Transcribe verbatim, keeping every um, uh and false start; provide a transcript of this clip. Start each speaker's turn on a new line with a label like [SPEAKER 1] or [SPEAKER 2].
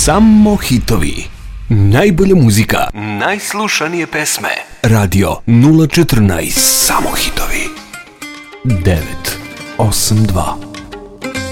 [SPEAKER 1] Samo hitovi. Najbolja muzika. Najslušanije pesme. Radio nula četrnaest. Samo hitovi. devet osam dva